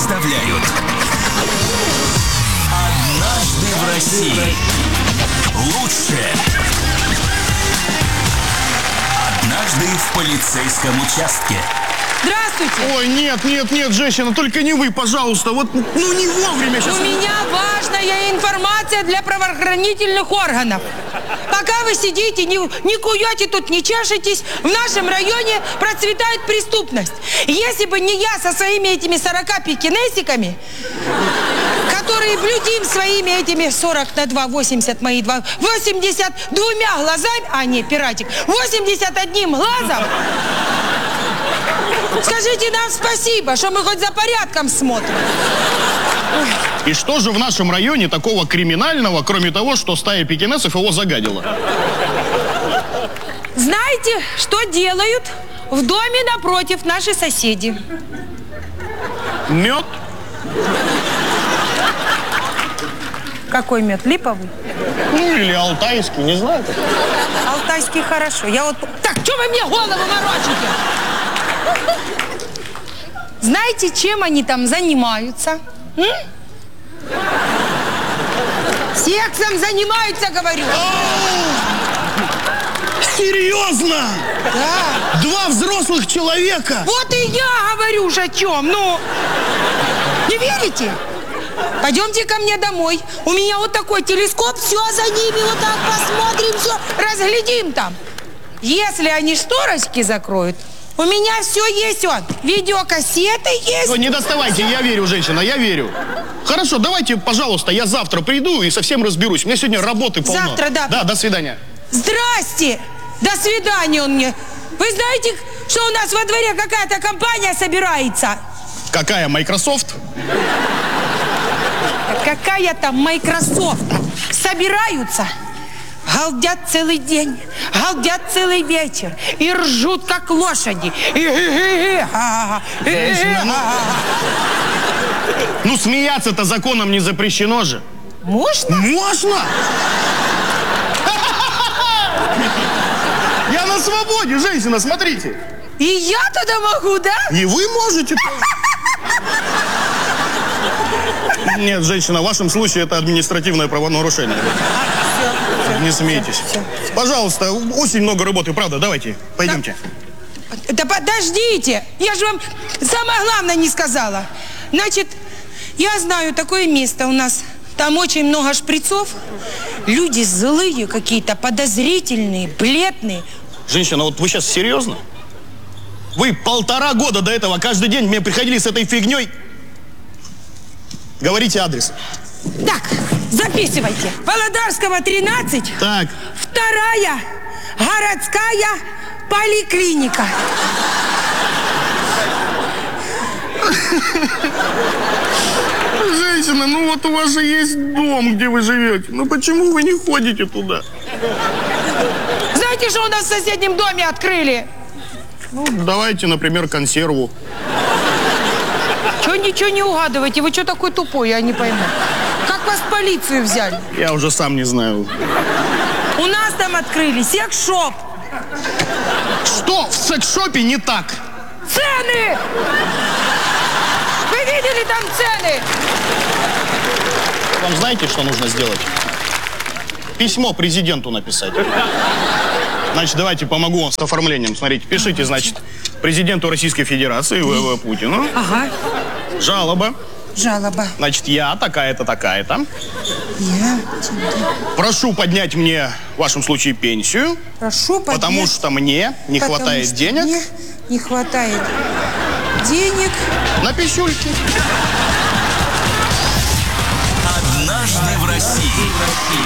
представляют «Однажды в России». Лучшее. «Однажды в полицейском участке». Здравствуйте. Ой, нет, женщина, только не вы, пожалуйста. Вот, ну не вовремя сейчас. У меня важная информация для правоохранительных органов. Пока вы сидите, не куете тут, не чешетесь, в нашем районе процветает преступность. Если бы не я со своими этими 40 пекинесиками, которые блюдим своими этими 40 на 2, 80 мои 2, 82 глазами, а не пиратик, 81 глазом. Скажите нам спасибо, что мы хоть за порядком смотрим. И что же в нашем районе такого криминального, кроме того, что стая пекинесов его загадила? Знаете, что делают в доме напротив наши соседи? Мед? Какой мед? Липовый? Ну, или алтайский, не знаю. Алтайский хорошо. Я вот... Так, что вы мне голову морочите? Знаете, чем они там занимаются? Сексом занимаются, говорю. Серьезно? Да. 2 взрослых человека? Вот и я говорю же о чем. Ну, не верите? Пойдемте ко мне домой. У меня вот такой телескоп. Все за ними вот так посмотрим, все разглядим там. Если они шторочки закроют, у меня все есть, вот. Видеокассеты есть. Ну, не доставайте, я верю, женщина, я верю. Хорошо, давайте, пожалуйста, я завтра приду и совсем разберусь. У меня сегодня работы полно. Завтра, да. Да, до свидания. Здрасте! До свидания он мне. Вы знаете, что у нас во дворе какая-то компания собирается? Какая, Microsoft? Какая там Microsoft? Собираются, галдят целый день, галдят целый вечер и ржут, как лошади. Ну, смеяться-то законом не запрещено же. Можно? Можно? Я на свободе, женщина, смотрите. И я тогда могу, да? И вы можете. Нет, женщина, в вашем случае это административное правонарушение. Не смейтесь. Пожалуйста, очень много работы, правда, давайте, пойдемте. Да подождите, я же вам самое главное не сказала. Значит, я знаю такое место у нас. Там очень много шприцов. Люди злые какие-то, подозрительные, бледные. Женщина, вот вы сейчас серьезно? Вы 1,5 года до этого каждый день мне приходили с этой фигней? Говорите адрес. Так, записывайте. Володарского, 13. Так. 2-я городская поликлиника. Женщина, ну вот у вас же есть дом, где вы живете. Ну почему вы не ходите туда? Знаете, что у нас в соседнем доме открыли? Ну, давайте, например, консерву. Чего ничего не угадываете? Вы что такой тупой, я не пойму. Как вас в полицию взяли? Я уже сам не знаю. У нас там открыли секс-шоп. Что в секс-шопе не так? Цены! Вы видели там цены? Вам знаете, что нужно сделать? Письмо президенту написать. Значит, давайте помогу вам с оформлением. Смотрите, пишите, значит, президенту Российской Федерации В.В. Путину. Ага. Жалоба. Жалоба. Значит, я такая-то, такая-то. Я Прошу поднять мне, в вашем случае, пенсию. прошу поднять. Потому что мне не хватает денег. Мне не хватает денег. На писюльки. «Однажды в России».